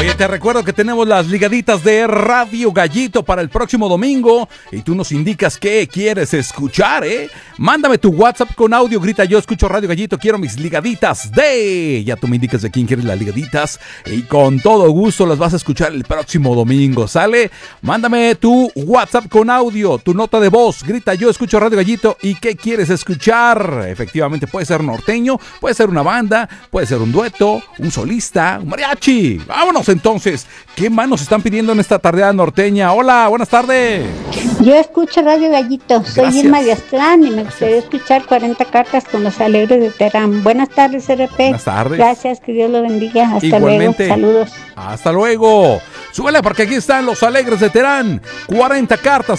Oye, te recuerdo que tenemos las ligaditas de Radio Gallito para el próximo domingo y tú nos indicas qué quieres escuchar, ¿eh? Mándame tu WhatsApp con audio, grita yo escucho Radio Gallito, quiero mis ligaditas de... Ya tú me indicas de quién quieres las ligaditas y con todo gusto las vas a escuchar el próximo domingo, ¿sale? Mándame tu WhatsApp con audio, tu nota de voz, grita yo escucho Radio Gallito y qué quieres escuchar. Efectivamente puede ser norteño, puede ser una banda, puede ser un dueto, un solista, un mariachi. Vámonos entonces, ¿qué más nos están pidiendo en esta tardeada norteña? Hola, buenas tardes. Yo escucho Radio Gallito, soy Irma de Aztlán y me gustaría escuchar 40 cartas con los alegres de Terán. Buenas tardes, RP. Buenas tardes. Gracias, que Dios lo bendiga. Hasta Igualmente. luego, saludos. Hasta luego. Súbele porque aquí están los alegres de Terán. 40 cartas